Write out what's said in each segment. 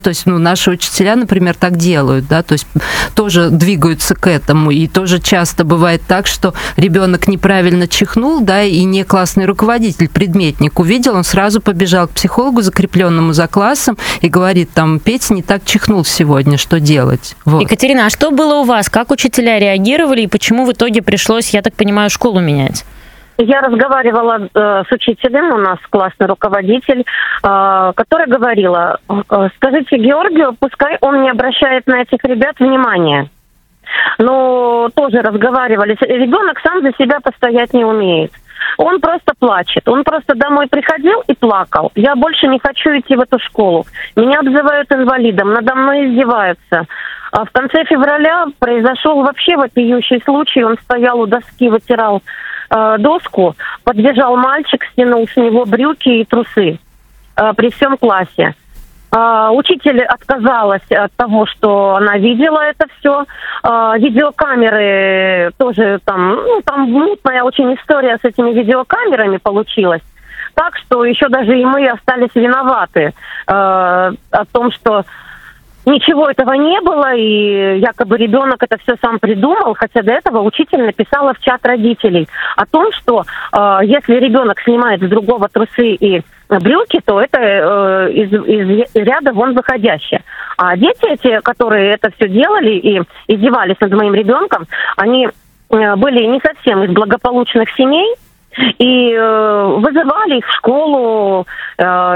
То есть, наши учителя, например, так делают, да, то есть тоже двигаются к этому, и тоже часто бывает так, что ребенок неправильно чихнул, да, и не классный руководитель, предметник увидел, он сразу побежал к психологу, закрепленному за классом, и говорит, Петя не так чихнул сегодня, что делать? Вот. Екатерина, а что было у вас? Как учителя реагировали, и почему в итоге пришлось, я так понимаю, школу менять? Я разговаривала с учителем, у нас классный руководитель, которая говорила, скажите Георгию, пускай он не обращает на этих ребят внимания. Но тоже разговаривали. Ребенок сам за себя постоять не умеет. Он просто плачет. Он просто домой приходил и плакал. Я больше не хочу идти в эту школу. Меня обзывают инвалидом, надо мной издеваются. А в конце февраля произошел вообще вопиющий случай. Он стоял у доски, вытирал доску, подбежал мальчик, стянул с него брюки и трусы при всем классе. Учитель отказалась от того, что она видела это все. Видеокамеры тоже там мутная очень история с этими видеокамерами получилась. Так что еще даже и мы остались виноваты о том, что ничего этого не было, и якобы ребенок это все сам придумал, хотя до этого учитель написала в чат родителей о том, что если ребенок снимает с другого трусы и брюки, то это из ряда вон выходящее. А дети эти, которые это все делали и издевались над моим ребенком, они были не совсем из благополучных семей, и вызывали их в школу, я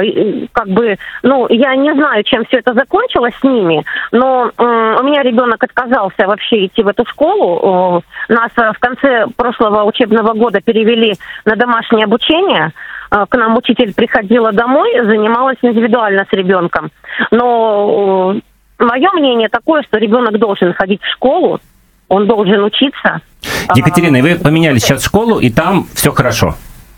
не знаю, чем все это закончилось с ними, но у меня ребенок отказался вообще идти в эту школу. Нас в конце прошлого учебного года перевели на домашнее обучение. К нам учитель приходила домой, занималась индивидуально с ребенком. Но мое мнение такое, что ребенок должен ходить в школу, он должен учиться. Екатерина, и вы поменяли сейчас школу, и там все хорошо?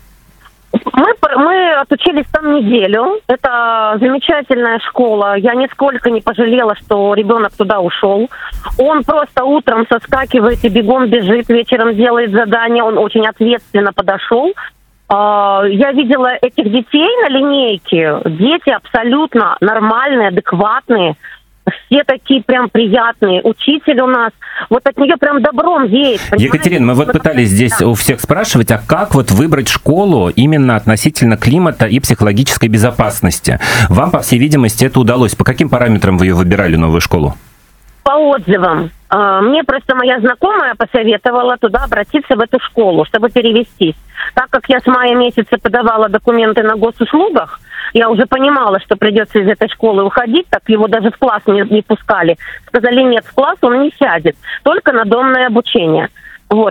Мы отучились там неделю. Это замечательная школа. Я нисколько не пожалела, что ребенок туда ушел. Он просто утром соскакивает и бегом бежит, вечером делает задания. Он очень ответственно подошел. Я видела этих детей на линейке. Дети абсолютно нормальные, адекватные. Все такие прям приятные. Учитель у нас, вот от нее прям добром веет. Понимаете? Екатерина, мы вот пытались здесь у всех спрашивать, а как вот выбрать школу именно относительно климата и психологической безопасности? Вам, по всей видимости, это удалось. По каким параметрам вы ее выбирали, новую школу? По отзывам. Мне просто моя знакомая посоветовала туда обратиться, в эту школу, чтобы перевестись. Так как я с мая месяца подавала документы на госуслугах, я уже понимала, что придется из этой школы уходить, так его даже в класс не пускали. Сказали, нет, в класс он не сядет, только на домное обучение. Вот.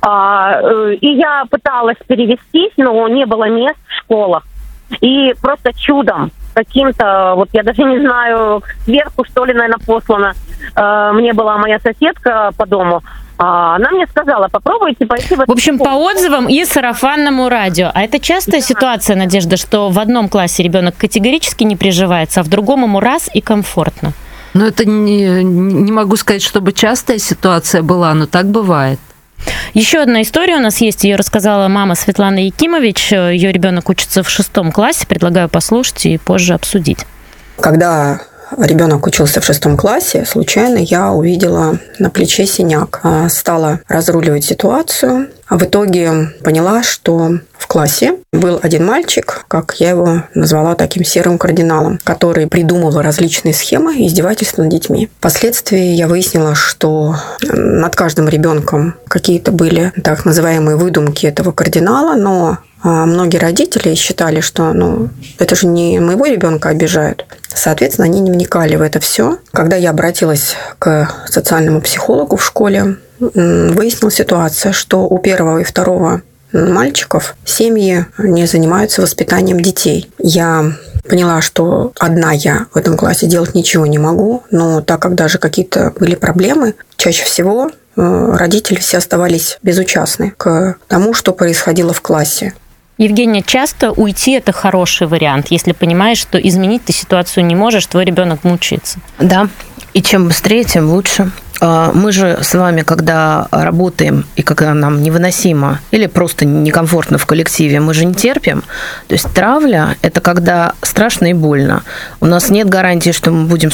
И я пыталась перевестись, но не было мест в школах. И просто чудом каким-то, вот я даже не знаю, сверху, что ли, наверное, послано. Мне была моя соседка по дому. Она мне сказала, попробуйте пойти в эту В общем, школу. по отзывам и сарафанному радио. А это частая ситуация, Надежда, что в одном классе ребенок категорически не приживается, а в другом ему раз и комфортно? Это не могу сказать, чтобы частая ситуация была, но так бывает. Еще одна история у нас есть, ее рассказала мама Светлана Якимович. Ее ребенок учится в 6 классе. Предлагаю послушать и позже обсудить. Когда ребенок учился в 6 классе, случайно я увидела на плече синяк. Стала разруливать ситуацию. А в итоге поняла, что в классе был один мальчик, как я его назвала, таким серым кардиналом, который придумывал различные схемы издевательств над детьми. Впоследствии я выяснила, что над каждым ребенком какие-то были так называемые выдумки этого кардинала, но многие родители считали, что это же не моего ребенка обижают. Соответственно, они не вникали в это все. Когда я обратилась к социальному психологу в школе, выяснилась ситуация, что у 1 и 2 мальчиков семьи не занимаются воспитанием детей. Я поняла, что одна я в этом классе делать ничего не могу, но так как даже какие-то были проблемы, чаще всего родители все оставались безучастны к тому, что происходило в классе. Евгения, часто уйти – это хороший вариант, если понимаешь, что изменить ты ситуацию не можешь, твой ребенок мучается. Да, и чем быстрее, тем лучше. Мы же с вами, когда работаем, и когда нам невыносимо или просто некомфортно в коллективе, мы же не терпим. То есть травля – это когда страшно и больно. У нас нет гарантии, что мы будем